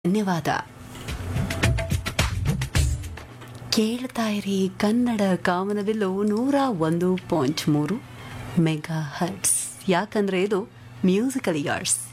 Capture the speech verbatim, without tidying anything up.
ಧನ್ಯವಾದ. ಕೇಳ್ತಾ ಇರಿ ಕನ್ನಡ ಕಾಮನಬಿಲ್ಲು ನೂರ ಒಂದು ಪಾಯಿಂಟ್ ಮೂರು ಮೆಗಾ ಹರ್ಟ್ಸ್. ಯಾಕಂದ್ರೆ ಇದು ಮ್ಯೂಸಿಕಲ್ ಇಯರ್ಸ್.